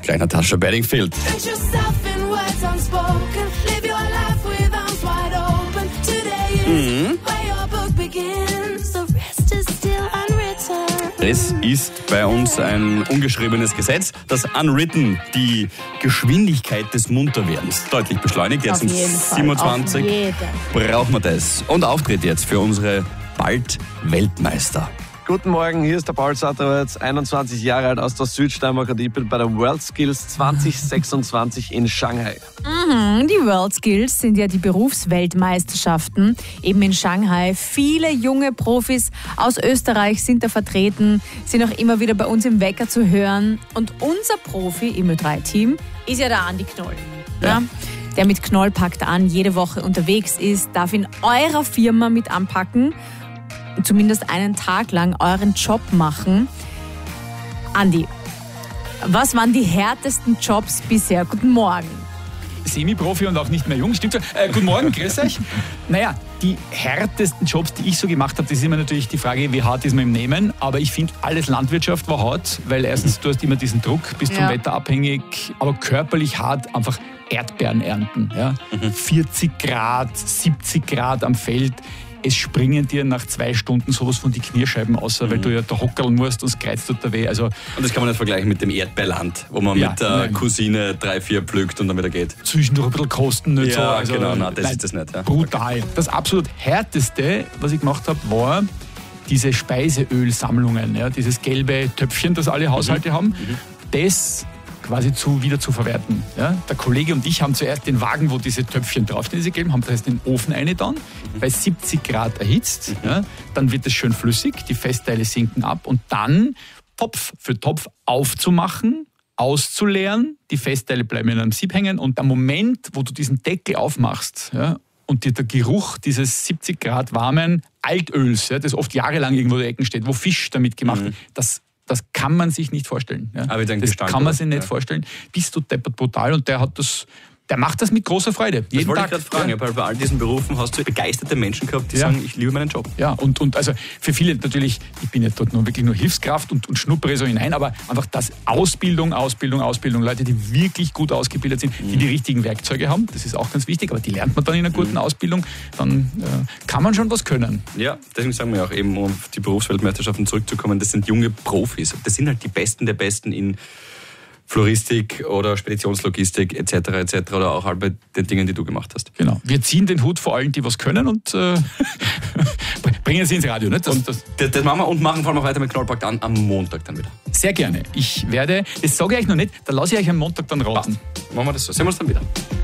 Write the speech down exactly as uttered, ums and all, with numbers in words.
Kleiner Tascha Bedingfield. Mhm. Es ist bei uns ein ungeschriebenes Gesetz, dass Unwritten die Geschwindigkeit des Munterwerdens deutlich beschleunigt. Jetzt um siebenundzwanzig brauchen wir das. Und Auftritt jetzt für unsere bald Weltmeister. Guten Morgen, hier ist der Paul Satterwitz, einundzwanzig Jahre alt aus der Südsteiermark und ich bin bei der World Skills zwanzig sechsundzwanzig in Shanghai. Mhm, die World Skills sind ja die Berufsweltmeisterschaften, eben in Shanghai. Viele junge Profis aus Österreich sind da vertreten, sind auch immer wieder bei uns im Wecker zu hören. Und unser Profi im Ö drei Team ist ja der Andi Knoll. Ja. Ja, der mit Knoll packt an, jede Woche unterwegs ist, darf in eurer Firma mit anpacken, zumindest einen Tag lang euren Job machen. Andi, was waren die härtesten Jobs bisher? Guten Morgen. Semi-Profi und auch nicht mehr jung, stimmt so. Äh, guten Morgen, grüß euch. Naja, die härtesten Jobs, die ich so gemacht habe, das ist immer natürlich die Frage, wie hart ist man im Nehmen. Aber ich finde, alles Landwirtschaft war hart, weil erstens, du hast immer diesen Druck, bist vom Ja. Wetter abhängig, aber körperlich hart, einfach Erdbeeren ernten. Ja? Mhm. vierzig Grad, siebzig Grad am Feld. Es springen dir nach zwei Stunden sowas von die Knierscheiben aus, mhm. weil du ja da hockeln musst und es kreizt tut der weh. Also, Und das kann man nicht vergleichen mit dem Erdbeerland, wo man Ja, mit der nein. Cousine drei, vier pflückt und dann wieder geht. zwischendurch ein bisschen kosten. Nicht so. Ja, Also, genau, nein, das nein, ist das nicht. Ja. Brutal. Das absolut härteste, was ich gemacht habe, war diese Speiseölsammlungen, ja, dieses gelbe Töpfchen, das alle Haushalte haben, das quasi zu, wieder zu verwerten. Ja. Der Kollege und ich haben zuerst den Wagen, wo diese Töpfchen draufstehen, diese gelben, haben das heißt den Ofen rein dann, bei siebzig Grad erhitzt, ja, dann wird es schön flüssig, die Festteile sinken ab und dann Topf für Topf aufzumachen, auszuleeren, die Festteile bleiben in einem Sieb hängen und der Moment, wo du diesen Deckel aufmachst, ja, und dir der Geruch dieses siebzig Grad warmen Altöls, ja, das oft jahrelang irgendwo in der Ecken steht, wo Fisch damit gemacht wird, das, das kann man sich nicht vorstellen. Ja. Aber den Das Gestank, kann man oder? sich nicht Ja. vorstellen. Bist du deppert brutal und der hat das, der macht das mit großer Freude. Das Jeden wollte Tag. ich gerade fragen, Ja. weil bei all diesen Berufen hast du begeisterte Menschen gehabt, die Ja. sagen, ich liebe meinen Job. Ja, und, und also für viele natürlich, ich bin jetzt dort nur wirklich nur Hilfskraft und, und schnuppere so hinein, aber einfach das Ausbildung, Ausbildung, Ausbildung, Leute, die wirklich gut ausgebildet sind, die die richtigen Werkzeuge haben, das ist auch ganz wichtig, aber die lernt man dann in einer guten Ausbildung, dann äh, kann man schon was können. Ja, deswegen sagen wir auch eben, um auf die Berufsweltmeisterschaften zurückzukommen, das sind junge Profis. Das sind halt die Besten der Besten in Floristik oder Speditionslogistik et cetera et cetera oder auch halt bei den Dingen, die du gemacht hast. Genau. Wir ziehen den Hut vor allen, die was können und äh, bringen sie ins Radio. Nicht? Das, Und das, das, das machen wir und machen vor allem auch weiter mit Knollpackt an am Montag dann wieder. sehr gerne. Ich werde, das sage ich euch noch nicht, da lasse ich euch am Montag dann raten. Machen wir das so. Sehen wir uns dann wieder.